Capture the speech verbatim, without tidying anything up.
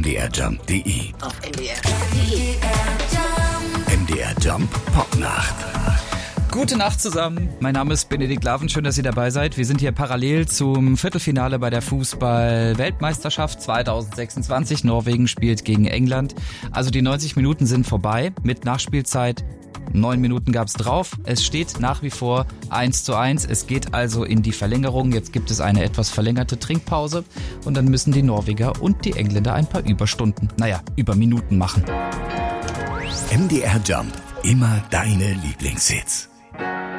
d r jump punkt d e. Auf M D R Jump. M D R Jump Popnacht. Gute Nacht zusammen. Mein Name ist Benedikt Laven. Schön, dass ihr dabei seid. Wir sind hier parallel zum Viertelfinale bei der Fußball-Weltmeisterschaft zwanzig sechsundzwanzig. Norwegen spielt gegen England. Also die neunzig Minuten sind vorbei mit Nachspielzeit. Neun Minuten gab's drauf. Es steht nach wie vor eins zu eins. Es geht also in die Verlängerung. Jetzt gibt es eine etwas verlängerte Trinkpause. Und dann müssen die Norweger und die Engländer ein paar Überstunden, naja, Überminuten machen. M D R Jump. Immer deine Lieblingshits.